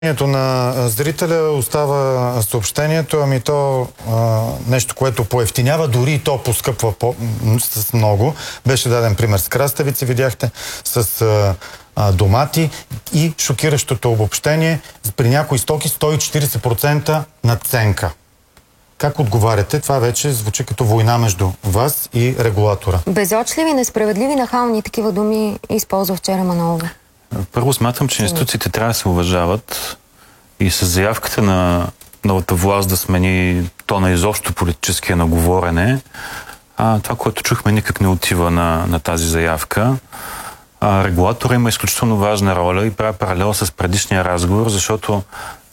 На зрителя остава съобщението, ами то нещо, което поевтинява, дори и то поскъпва с много. Беше даден пример с краставици, видяхте, с домати и шокиращото обобщение при някои стоки 140% надценка. Как отговаряте? Това вече звучи като война между вас и регулатора. Безочливи, несправедливи, нахални такива думи използва вчера Манолова. Първо смятам, че институциите трябва да се уважават и с заявката на новата власт да смени тона изобщо политическия на говорене. Това, което чухме, никак не отива на тази заявка. Регулатора има изключително важна роля и прави паралел с предишния разговор, защото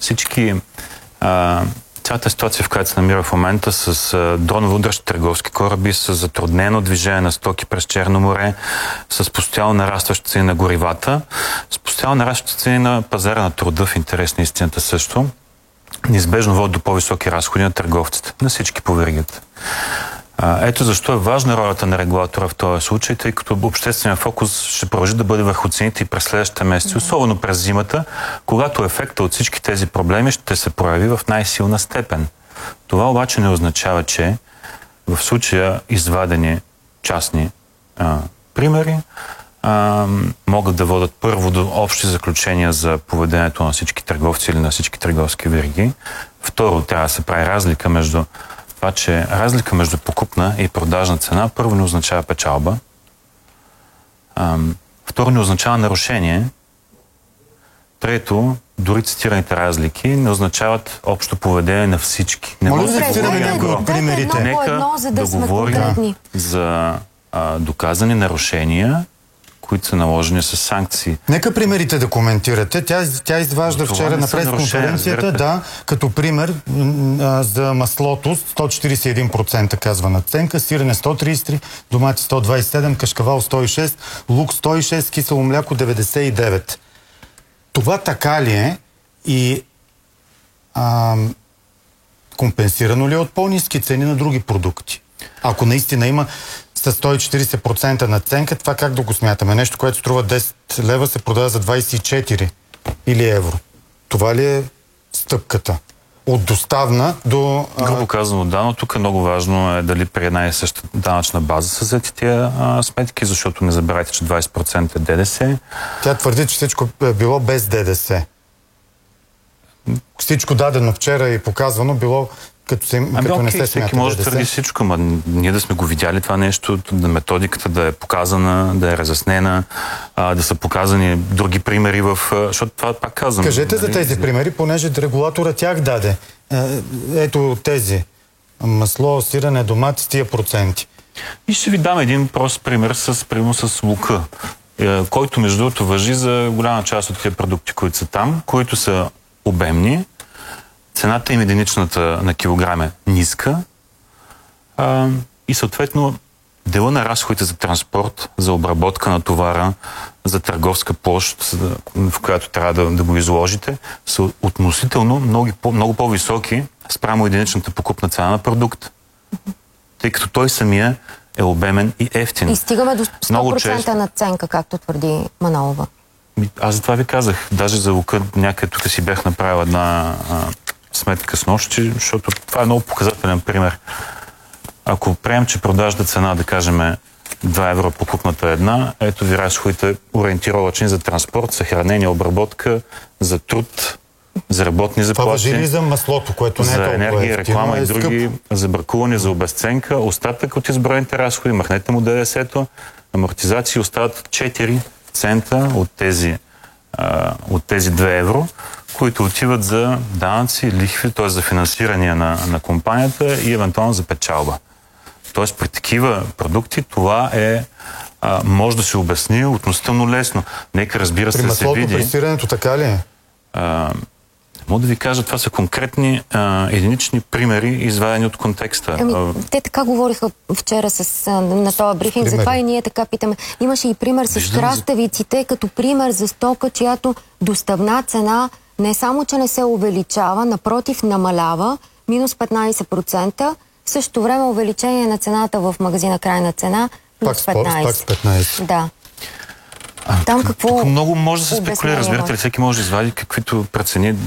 цялата ситуация, в която се намира в момента с дроново удръщи търговски кораби, с затруднено движение на стоки през Черно море, с постоянно нарастващи цени на горивата, с постоянно нарастващи цени на пазара на труда, в интерес на истината също, неизбежно води до по-високи разходи на търговците, на всички по веригата. Ето защо е важна ролята на регулатора в този случай, тъй като общественият фокус ще продължи да бъде върху цените и през следващите месеци, особено през зимата, когато ефекта от всички тези проблеми ще се прояви в най-силна степен. Това обаче не означава, че в случая извадени частни примери могат да водят първо до общи заключения за поведението на всички търговци или на всички търговски вериги. Второ, трябва да се прави разлика между това, че разлика между покупна и продажна цена първо не означава печалба, второ не означава нарушение, трето, дори цитираните разлики не означават общо поведение на всички. Не може да цитираме някои от примерите. Нека да говорим за доказани нарушения, които са наложени с санкции. Нека примерите да коментирате. Тя изважда вчера на пресконференцията, като пример за маслото 141% казва надценка, сирене 133, домати 127, кашкавал 106, лук 106, кисело мляко 99. Това така ли е и компенсирано ли е от по-ниски цени на други продукти? Ако наистина има с 140% надценка, това как да го смятаме? Нещо, което струва 10 лева, се продава за 24 или евро. Това ли е стъпката? От доставна до... Грубо казано, да, но тук е много важно е дали при една и съща данъчна база са взети тия сметки, защото не забравяйте, че 20% е ДДС. Тя твърди, че всичко е било без ДДС. Всичко дадено вчера и показвано било като не се смята. Всеки може да твърди всичко, ние да сме го видяли това нещо, методиката да е показана, да е разяснена, да са показани други примери защото това пак казвам. Кажете за тези примери, понеже регулатора тях даде. Ето тези. Масло, сирене, домати с тия проценти. И ще ви дам един прост пример с лука, който между другото важи за голяма част от тези продукти, които са там, които са обемни. Цената им единичната на килограм е ниска и съответно дела на разходите за транспорт, за обработка на товара, за търговска площ, в която трябва да го изложите, са относително много по-високи спрямо единичната покупна цена на продукт. Тъй като той самия е обемен и ефтин. И стигаме до 100% надценка, както твърди Манолова. Аз за това ви казах. Даже за лука някъде тук си бях направил една сметка с нощи, защото това е много показателен пример. Ако приемем, че продажда цена, да кажем 2 евро покупната една, ето ви разходите ориентировачни за транспорт, съхранение, обработка, за труд, за работни заплати. Това важи ли за маслото, което не е толкова за енергия, реклама и други, за бракуване, за обезценка, остатък от изброените разходи, махнете му ДДС-то, амортизации остават 4 цента от тези 2 евро, които отиват за данъци, лихви, т.е. за финансиране на компанията и евентуално за печалба. Т.е. при такива продукти това може да се обясни относително лесно. Нека, разбира се, да се види. При сиренето така ли е? Мога да ви кажа, това са конкретни единични примери, извадени от контекста. Те така говориха вчера на този брифинг, затова и ние така питаме. Имаше и пример с краставиците, като пример за стока, чиято доставна цена не само, че не се увеличава, напротив, намалява, минус 15%, в същото време увеличение на цената в магазина крайна цена, плюс 15%. Пак 15%. Да. Там какво Тук много може да се спекулира, разбирате ли? може? Всеки може да извади каквито прецени.